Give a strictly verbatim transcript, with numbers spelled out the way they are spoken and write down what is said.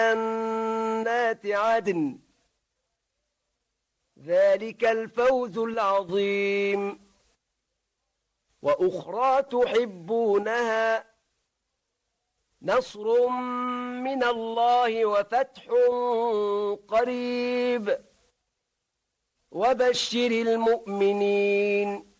جنات عدن ذلك الفوز العظيم وأخرى تحبونها نصر من الله وفتح قريب وبشر المؤمنين